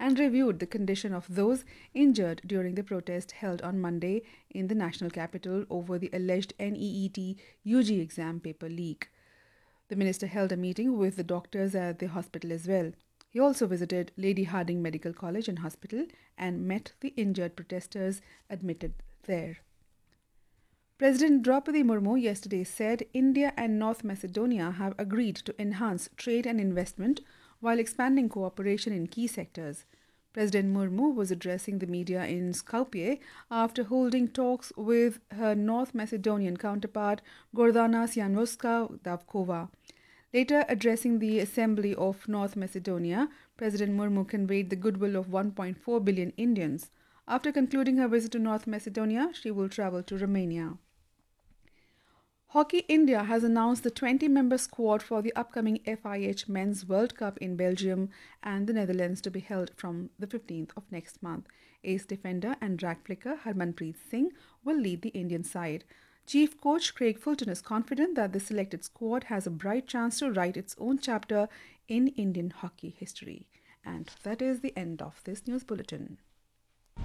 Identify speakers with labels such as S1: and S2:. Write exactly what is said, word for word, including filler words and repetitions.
S1: and reviewed the condition of those injured during the protest held on Monday in the national capital over the alleged NEET U G exam paper leak. The minister held a meeting with the doctors at the hospital as well. He also visited Lady Hardinge Medical College and Hospital and met the injured protesters admitted there. President Draupadi Murmu yesterday said India and North Macedonia have agreed to enhance trade and investment while expanding cooperation in key sectors. President Murmu was addressing the media in Skopje after holding talks with her North Macedonian counterpart Gordana Sjanjovska-Davkova. Later addressing the Assembly of North Macedonia, President Murmu conveyed the goodwill of one point four billion Indians. After concluding her visit to North Macedonia, she will travel to Romania. Hockey India has announced the twenty-member squad for the upcoming F I H Men's World Cup in Belgium and the Netherlands to be held from the fifteenth of next month. Ace defender and drag flicker Harmanpreet Singh will lead the Indian side. Chief coach Craig Fulton is confident that the selected squad has a bright chance to write its own chapter in Indian hockey history. And that is the end of this news bulletin.